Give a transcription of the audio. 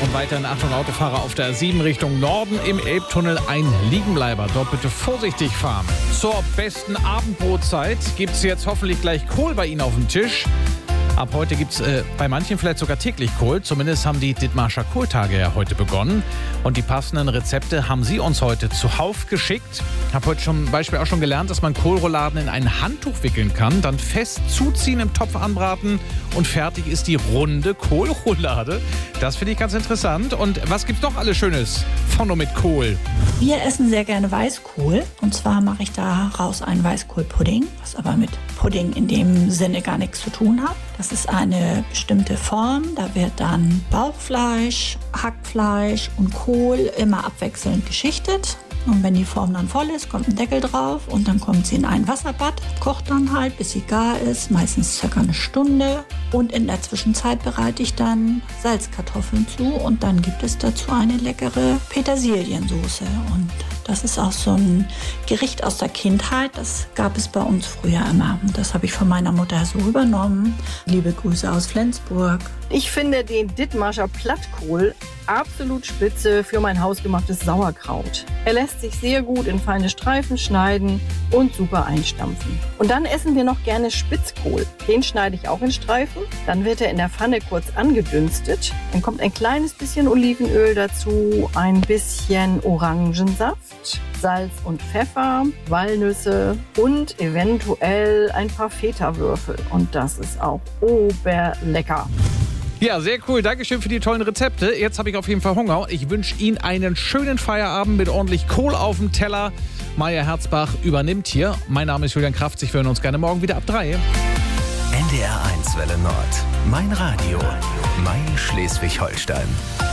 Und weiterhin Achtung Autofahrer auf der 7 Richtung Norden im Elbtunnel ein Liegenbleiber. Dort bitte vorsichtig fahren. Zur besten Abendbrotzeit gibt es jetzt hoffentlich gleich Kohl bei Ihnen auf dem Tisch. Ab heute gibt es bei manchen vielleicht sogar täglich Kohl. Zumindest haben die Dithmarscher Kohltage ja heute begonnen. Und die passenden Rezepte haben Sie uns heute zuhauf geschickt. Ich habe heute zum Beispiel auch schon gelernt, dass man Kohlrouladen in ein Handtuch wickeln kann, dann fest zuziehen, im Topf anbraten und fertig ist die runde Kohlroulade. Das finde ich ganz interessant. Und was gibt's noch alles Schönes von und mit Kohl? Wir essen sehr gerne Weißkohl. Und zwar mache ich daraus einen Weißkohlpudding, was aber mit Pudding in dem Sinne gar nichts zu tun hat. Das ist eine bestimmte Form. Da wird dann Bauchfleisch, Hackfleisch und Kohl immer abwechselnd geschichtet. Und wenn die Form dann voll ist, kommt ein Deckel drauf und dann kommt sie in ein Wasserbad, kocht dann halt, bis sie gar ist, meistens circa eine Stunde. Und in der Zwischenzeit bereite ich dann Salzkartoffeln zu und dann gibt es dazu eine leckere Petersiliensoße. Und das ist auch so ein Gericht aus der Kindheit, das gab es bei uns früher immer. Und das habe ich von meiner Mutter so übernommen. Liebe Grüße aus Flensburg. Ich finde den Dithmarscher Plattkohl absolut spitze für mein hausgemachtes Sauerkraut. Er lässt sich sehr gut in feine Streifen schneiden und super einstampfen. Und dann essen wir noch gerne Spitzkohl. Den schneide ich auch in Streifen. Dann wird er in der Pfanne kurz angedünstet. Dann kommt ein kleines bisschen Olivenöl dazu, ein bisschen Orangensaft, Salz und Pfeffer, Walnüsse und eventuell ein paar Feta-Würfel. Und das ist auch oberlecker. Ja, sehr cool. Dankeschön für die tollen Rezepte. Jetzt habe ich auf jeden Fall Hunger. Ich wünsche Ihnen einen schönen Feierabend mit ordentlich Kohl auf dem Teller. Maja Herzbach übernimmt hier. Mein Name ist Julian Kraftzig. Wir hören uns gerne morgen wieder ab 3. NDR 1 Welle Nord. Mein Radio. Mein Schleswig-Holstein.